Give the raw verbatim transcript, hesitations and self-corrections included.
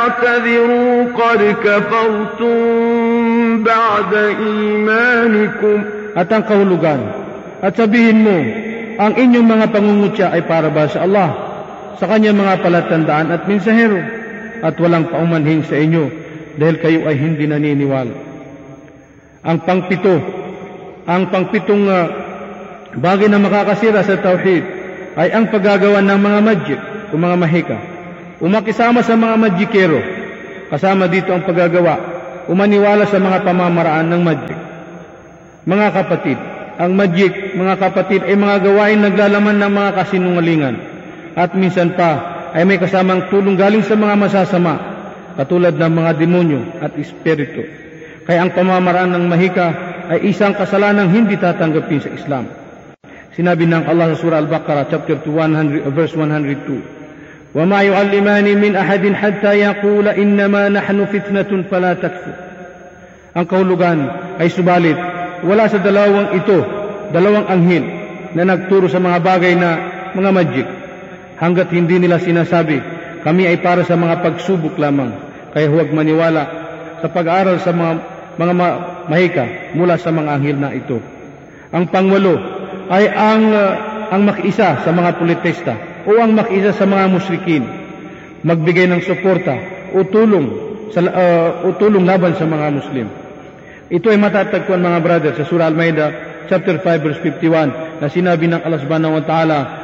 اعتذروا قد كفرتم بعد إيمانكم. At ang kahulugan, at sabihin mo, ang inyong mga pangungutya ay para ba sa Allah, sa kanyang mga palatandaan at mensahero, at walang paumanhin sa inyo dahil kayo ay hindi naniniwala. Ang pangpito, ang pangpitong uh, bagay na makakasira sa tauhid ay ang paggagawa ng mga magic o mga mahika. Umakisama sa mga magikero, kasama dito ang paggagawa, umaniwala sa mga pamamaraan ng magic. Mga kapatid, ang magic, mga kapatid, ay mga gawain naglalaman ng mga kasinungalingan at minsan pa ay may kasamang tulong galing sa mga masasama katulad ng mga demonyo at espiritu. Kaya ang pamamaraan ng mahika ay isang kasalanang hindi tatanggapin sa Islam. Sinabi ng Allah sa Surah Al-Baqarah chapter two, one hundred, verse one hundred two, وَمَا يُعَلِّمَانِ مِنْ أَحَدٍ حَتَّى يَقُولَ إِنَّمَا نَحْنُ فِتْنَةٌ فَلَا تَكْفُرْ. Ang kahulugan ay subalit wala sa dalawang ito, dalawang anghel na nagturo sa mga bagay na mga magic, hanggat hindi nila sinasabi, kami ay para sa mga pagsubok lamang, kaya huwag maniwala sa pag-aaral sa mga, mga ma- mahika mula sa mga anghel na ito. Ang pangwalo ay ang, uh, ang makiisa sa mga politista o ang makiisa sa mga musyrikin, magbigay ng suporta o tulong, sa, uh, o tulong laban sa mga Muslim. Ito ay matatagpuan mga brother sa Surah Al-Ma'idah chapter five verse fifty-one na sinabi ng Allah subhanahu wa ta'ala,